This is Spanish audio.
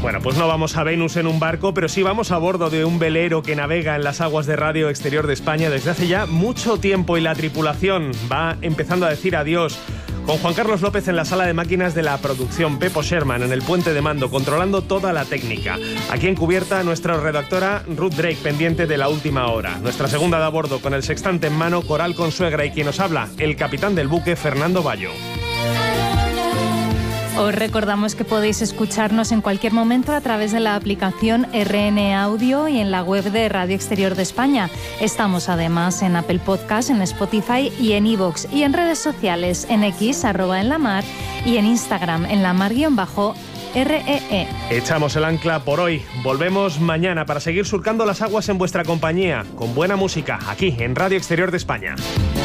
Bueno, pues no vamos a Venus en un barco, pero sí vamos a bordo de un velero que navega en las aguas de Radio Exterior de España desde hace ya mucho tiempo y la tripulación va empezando a decir adiós. Con Juan Carlos López en la sala de máquinas de la producción, Pepo Sherman en el puente de mando, controlando toda la técnica. Aquí en cubierta, nuestra redactora Ruth Drake, pendiente de la última hora. Nuestra segunda de a bordo, con el sextante en mano, Coral Consuegra, y quien nos habla, el capitán del buque, Fernando Bayo. Os recordamos que podéis escucharnos en cualquier momento a través de la aplicación RN Audio y en la web de Radio Exterior de España. Estamos además en Apple Podcast, en Spotify y en iVoox, y en redes sociales, en X, @enlamar, y en Instagram, enlamar_REE. Echamos el ancla por hoy. Volvemos mañana para seguir surcando las aguas en vuestra compañía, con buena música, aquí en Radio Exterior de España.